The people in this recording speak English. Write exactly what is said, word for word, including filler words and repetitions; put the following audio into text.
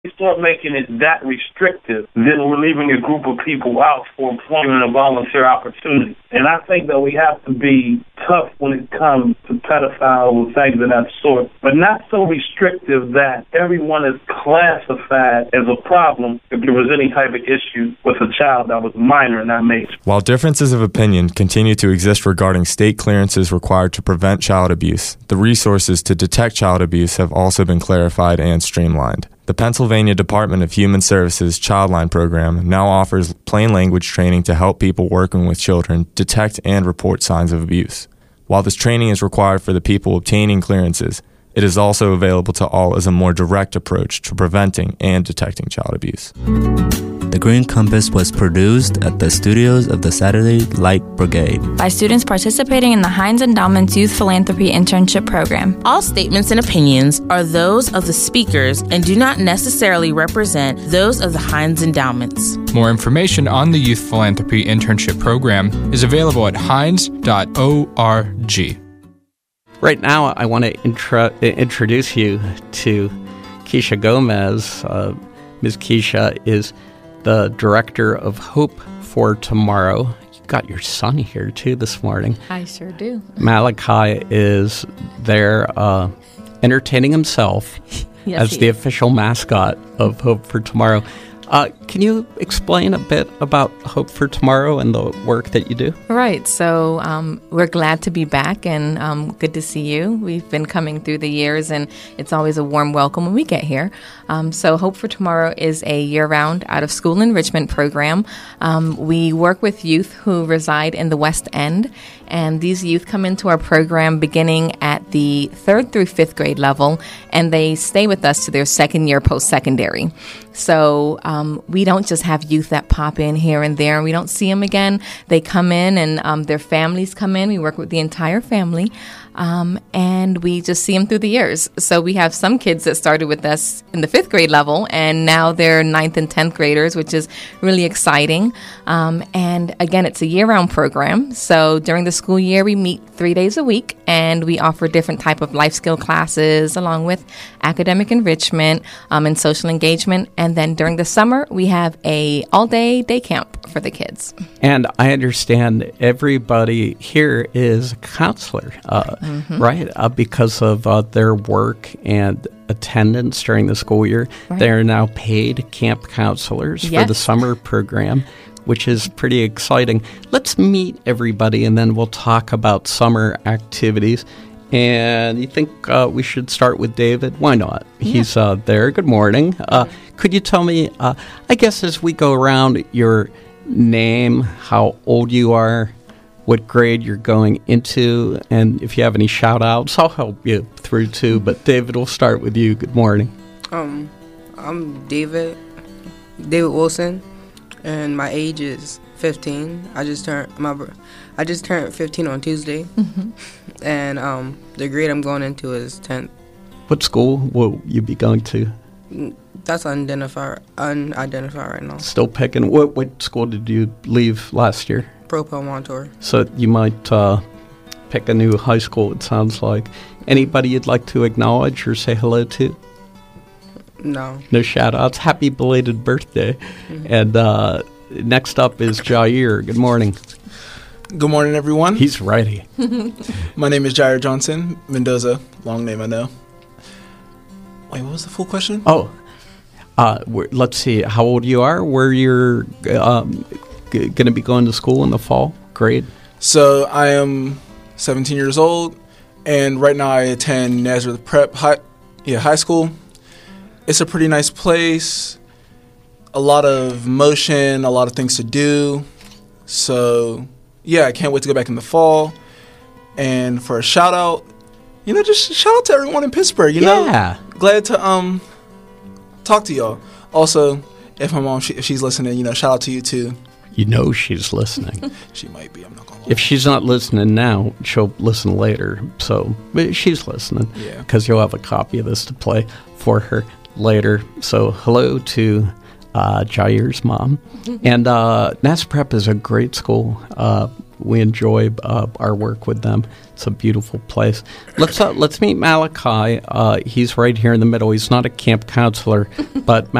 start making it that restrictive, then we're leaving a group of people out for employment and volunteer opportunity. And I think that we have to be tough when it comes to pedophiles and things of that sort, but not so restrictive that everyone is classified as a problem if there was any type of issue with a child that was minor in that nature. While differences of opinion continue to exist regarding state clearances required to prevent child abuse, the resources to detect child abuse have also been clarified and streamlined. The Pennsylvania Department of Human Services Childline Program now offers plain language training to help people working with children detect and report signs of abuse. While this training is required for the people obtaining clearances, it is also available to all as a more direct approach to preventing and detecting child abuse. The Green Compass was produced at the studios of the Saturday Light Brigade by students participating in the Heinz Endowment's Youth Philanthropy Internship Program. All statements and opinions are those of the speakers and do not necessarily represent those of the Heinz Endowments. More information on the Youth Philanthropy Internship Program is available at heinz dot org. Right now, I want to intro- introduce you to Keisha Gomez. Uh, Miz Keisha is the director of Hope for Tomorrow. You got your son here, too, this morning. I sure do. Malachi is there uh, entertaining himself yes, as the is. official mascot of Hope for Tomorrow. Uh, can you explain a bit about Hope for Tomorrow and the work that you do? Right. So um, we're glad to be back, and um, good to see you. We've been coming through the years, and it's always a warm welcome when we get here. Um, so Hope for Tomorrow is a year-round out-of-school enrichment program. Um, we work with youth who reside in the West End, and these youth come into our program beginning at the third through fifth grade level, and they stay with us to their second year post-secondary. So um, we don't just have youth that pop in here and there, and we don't see them again. They come in, and um, their families come in. We work with the entire family, um, and we just see them through the years. So we have some kids that started with us in the fifth grade level, and now they're ninth and tenth graders, which is really exciting. Um, and again, it's a year-round program. So during the school year, we meet three days a week, and we offer different type of life skill classes along with academic enrichment um, and social engagement. And then during the summer, we have a all-day day camp for the kids. And I understand everybody here is a counselor, uh, mm-hmm. right? Uh, because of uh, their work and attendance during the school year. Right. They are now paid camp counselors yes. for the summer program, which is pretty exciting. Let's meet everybody, and then we'll talk about summer activities. And you think uh, we should start with David? Why not? Yeah. He's uh, there. Good morning. Uh, could you tell me, uh, I guess as we go around, your name, how old you are, what grade you're going into, and if you have any shout-outs, I'll help you through too. But David, we'll start with you. Good morning. Um, I'm David, David Wilson, and my age is fifteen. I just turned my I just turned fifteen on Tuesday, mm-hmm. and um, the grade I'm going into is tenth. What school will you be going to? That's unidentified, unidentified right now. Still picking. What what school did you leave last year? Propel Montour. So you might uh, pick a new high school, it sounds like. Anybody you'd like to acknowledge or say hello to? No. No shout-outs. Happy belated birthday. Mm-hmm. And uh, next up is Jair. Good morning. Good morning, everyone. He's ready. My name is Jair Johnson Mendoza. Long name, I know. Wait, what was the full question? Oh, uh, let's see how old you are, where you're um, g- going to be going to school in the fall, grade. So I am seventeen years old, and right now I attend Nazareth Prep High, yeah, high school. It's a pretty nice place, a lot of motion, a lot of things to do. So, yeah, I can't wait to go back in the fall. And for a shout-out, you know, just shout out to everyone in Pittsburgh, you know? Yeah. Glad to um talk to y'all. Also, if my mom, she, if she's listening, you know, shout out to you, too. You know she's listening. She might be, I'm not gonna lie. If she's not listening now, she'll listen later. So, but she's listening. Yeah. Because you'll have a copy of this to play for her later. So, hello to uh, Jair's mom. And uh, Nazareth Prep is a great school. Uh, we enjoy uh, our work with them. It's a beautiful place. Let's uh, let's meet Malachi. Uh, he's right here in the middle. He's not a camp counselor, but